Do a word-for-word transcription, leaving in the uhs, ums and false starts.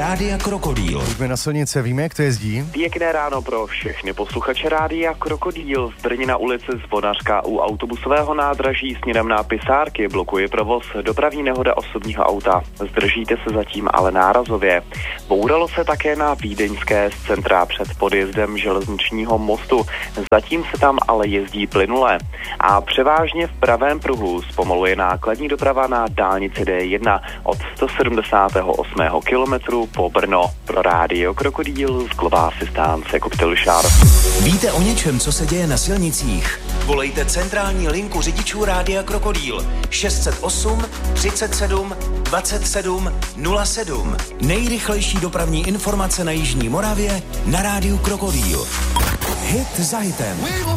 Rádia Krokodýl. Pojďme na silnice, víme, jak to jezdí? Pěkné ráno pro všechny posluchače Rádia Krokodýl. V Brně na ulici Zvonařská u autobusového nádraží směrem na Pisárky blokuje provoz dopravní nehoda osobního auta. Zdržíte se zatím ale nárazově. Bouralo se také na Vídeňské z centra před podjezdem železničního mostu. Zatím se tam ale jezdí plynule. A převážně v pravém pruhu zpomaluje nákladní doprava na dálnici D jedna od sto sedmdesátého osmého kilometru po Brno. Pro Rádio Krokodýl z Globásy stánce Koptelyšár. Víte o něčem, co se děje na silnicích? Volejte centrální linku řidičů Rádia Krokodýl šest set osm třicet sedm dvacet sedm nula sedm. Nejrychlejší dopravní informace na jižní Moravě na Rádiu Krokodýl. Hit za hitem.